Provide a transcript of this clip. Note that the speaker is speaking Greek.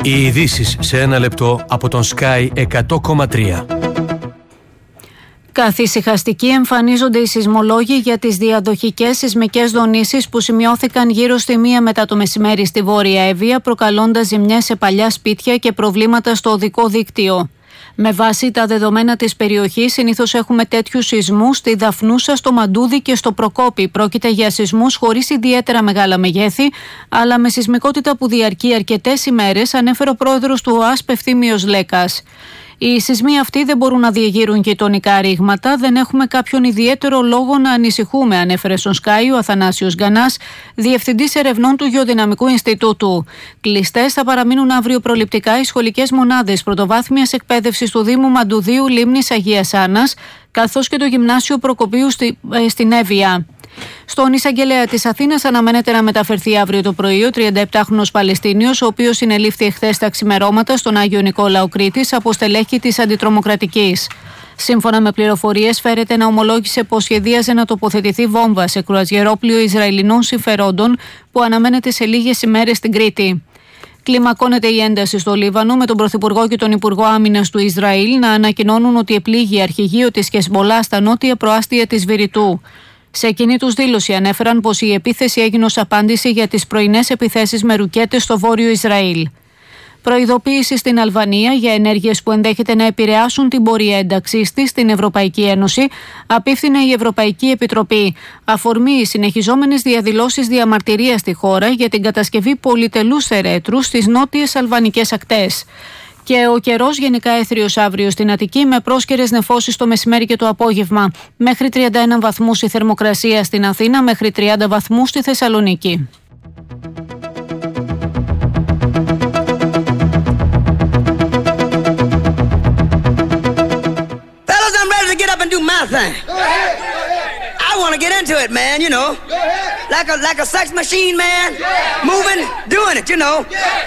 Οι ειδήσεις σε ένα λεπτό από τον Sky 100,3. Καθησυχαστικοί εμφανίζονται οι σεισμολόγοι για τις διαδοχικές σεισμικές δονήσεις που σημειώθηκαν γύρω στη 1 μετά το μεσημέρι στη Βόρεια Εύβοια, προκαλώντας ζημιές σε παλιά σπίτια και προβλήματα στο οδικό δίκτυο. Με βάση τα δεδομένα της περιοχής, συνήθως έχουμε τέτοιους σεισμούς στη Δαφνούσα, στο Μαντούδι και στο Προκόπι. Πρόκειται για σεισμούς χωρίς ιδιαίτερα μεγάλα μεγέθη, αλλά με σεισμικότητα που διαρκεί αρκετές ημέρες, ανέφερε ο πρόεδρος του ΟΑΣΠ Ευθύμιος Λέκας. Οι σεισμοί αυτοί δεν μπορούν να διεγείρουν γειτονικά ρήγματα, δεν έχουμε κάποιον ιδιαίτερο λόγο να ανησυχούμε, ανέφερε στον Sky ο Αθανάσιος Γκανάς, διευθυντής ερευνών του Γεωδυναμικού Ινστιτούτου. Κλειστές θα παραμείνουν αύριο προληπτικά οι σχολικές μονάδες πρωτοβάθμιας εκπαίδευσης του Δήμου Μαντουδίου Λίμνης Αγίας Άννας, καθώς και το Γυμνάσιο Προκοπίου στην Εύβοια. Στον εισαγγελέα της Αθήνας αναμένεται να μεταφερθεί αύριο το πρωί ο 37χρονος Παλαιστίνιος, ο οποίος συνελήφθη εχθές τα ξημερώματα στον Άγιο Νικόλαο Κρήτης από στελέχη της Αντιτρομοκρατικής. Σύμφωνα με πληροφορίες, φέρεται να ομολόγησε πως σχεδίαζε να τοποθετηθεί βόμβα σε κρουαζιερόπλοιο Ισραηλινών συμφερόντων που αναμένεται σε λίγες ημέρες στην Κρήτη. Κλιμακώνεται η ένταση στο Λίβανο, με τον Πρωθυπουργό και τον Υπουργό Άμυνας του Ισραήλ να ανακοινώνουν ότι επλήγει αρχηγείο της Χεσμολά στα νότια προάστια της Βηρητού. Σε εκείνη τους δήλωση ανέφεραν πως η επίθεση έγινε ως απάντηση για τις πρωινές επιθέσεις με ρουκέτες στο βόρειο Ισραήλ. Προειδοποίηση στην Αλβανία για ενέργειες που ενδέχεται να επηρεάσουν την πορεία ένταξής της στην Ευρωπαϊκή Ένωση απίφθινε η Ευρωπαϊκή Επιτροπή. Αφορμή οι συνεχιζόμενες διαδηλώσεις διαμαρτυρίας στη χώρα για την κατασκευή πολυτελούς ερέτρου στις νότιες αλβανικές ακτές. Και ο καιρός γενικά έθριος αύριο στην Αττική, με πρόσκαιρες νεφώσεις το μεσημέρι και το απόγευμα. Μέχρι 31 βαθμούς η θερμοκρασία στην Αθήνα, μέχρι 30 βαθμούς στη Θεσσαλονίκη. Fellas, I'm ready to get up and do my thing. I want to get into it, man, you know. Like a sex machine, man. Moving, doing it, you know.